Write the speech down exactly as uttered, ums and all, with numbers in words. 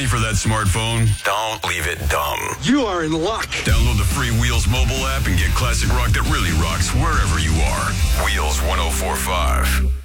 money for that smartphone? Don't leave it dumb. You are in luck. Download the free Wheels mobile app and get classic rock that really rocks wherever you are. Wheels one oh four five.